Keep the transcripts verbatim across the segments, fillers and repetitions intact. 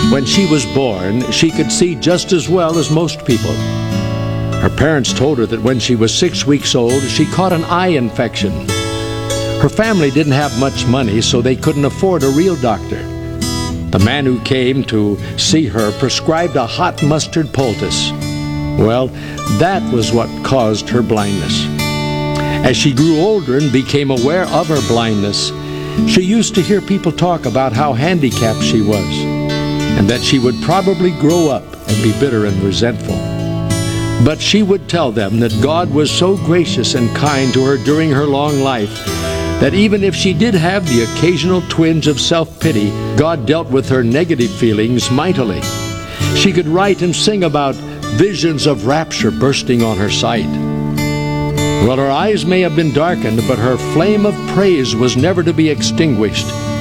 When she was born, she could see just as well as most people. Her parents told her that when she was six weeks old, she caught an eye infection. Her family didn't have much money, so they couldn't afford a real doctor. The man who came to see her prescribed a hot mustard poultice. Well, that was what caused her blindness. As she grew older and became aware of her blindness, she used to hear people talk about how handicapped she was, and that she would probably grow up and be bitter and resentful. But she would tell them that God was so gracious and kind to her during her long life that even if she did have the occasional twinge of self-pity, God dealt with her negative feelings mightily. She could write and sing about visions of rapture bursting on her sight. Well, her eyes may have been darkened, but her flame of praise was never to be extinguished.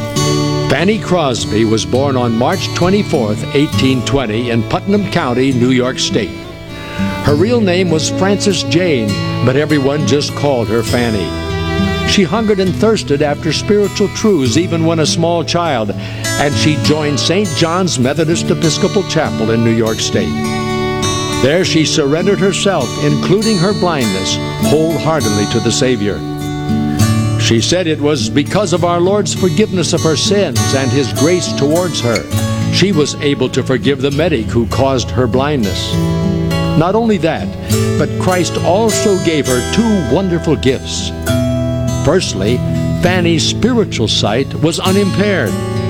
Fanny Crosby was born on March twenty-fourth, eighteen twenty, in Putnam County, New York State. Her real name was Frances Jane, but everyone just called her Fanny. She hungered and thirsted after spiritual truths even when a small child, and she joined Saint John's Methodist Episcopal Chapel in New York State. There she surrendered herself, including her blindness, wholeheartedly to the Savior. She said it was because of our Lord's forgiveness of her sins and His grace towards her, she was able to forgive the medic who caused her blindness. Not only that, but Christ also gave her two wonderful gifts. Firstly, Fanny's spiritual sight was unimpaired.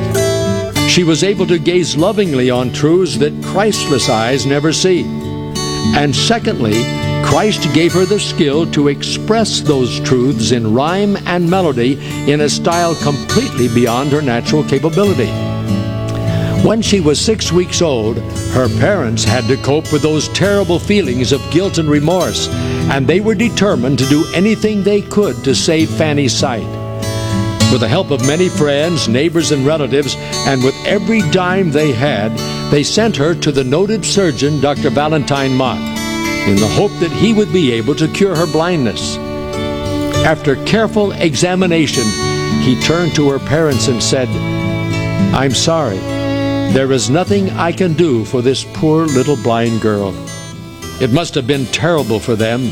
She was able to gaze lovingly on truths that Christless eyes never see. And secondly, Christ gave her the skill to express those truths in rhyme and melody in a style completely beyond her natural capability. When she was six weeks old, her parents had to cope with those terrible feelings of guilt and remorse, and they were determined to do anything they could to save Fanny's sight. With the help of many friends, neighbors, and relatives, and with every dime they had, they sent her to the noted surgeon, Doctor Valentine Mott, in the hope that he would be able to cure her blindness. After careful examination, he turned to her parents and said, "I'm sorry. There is nothing I can do for this poor little blind girl." It must have been terrible for them.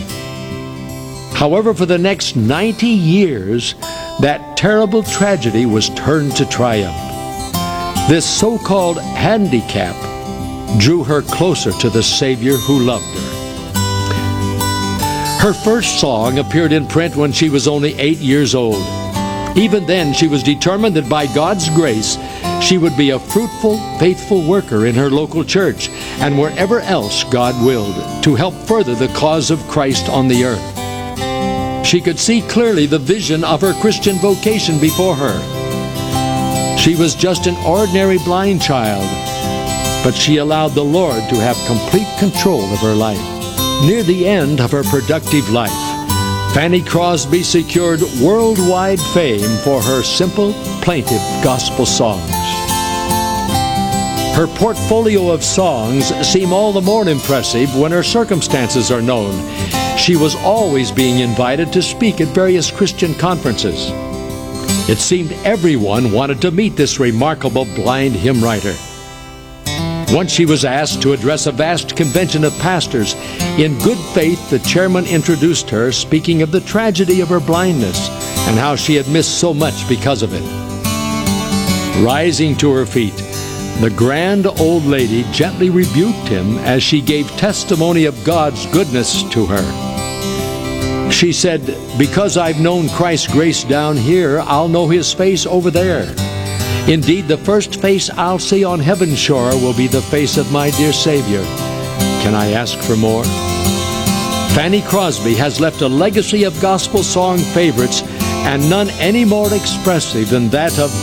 However, for the next ninety years, that terrible tragedy was turned to triumph. This so-called handicap drew her closer to the Savior who loved her. Her first song appeared in print when she was only eight years old. Even then, she was determined that by God's grace, she would be a fruitful, faithful worker in her local church and wherever else God willed, to help further the cause of Christ on the earth. She could see clearly the vision of her Christian vocation before her. She was just an ordinary blind child, but she allowed the Lord to have complete control of her life. Near the end of her productive life, Fanny Crosby secured worldwide fame for her simple, plaintive gospel songs. Her portfolio of songs seem all the more impressive when her circumstances are known. She was always being invited to speak at various Christian conferences. It seemed everyone wanted to meet this remarkable blind hymn writer. Once she was asked to address a vast convention of pastors. In good faith, the chairman introduced her, speaking of the tragedy of her blindness and how she had missed so much because of it. Rising to her feet, the grand old lady gently rebuked him as she gave testimony of God's goodness to her. She said, "Because I've known Christ's grace down here, I'll know His face over there. Indeed, the first face I'll see on heaven's shore will be the face of my dear Savior. Can I ask for more?" Fanny Crosby has left a legacy of gospel song favorites, and none any more expressive than that of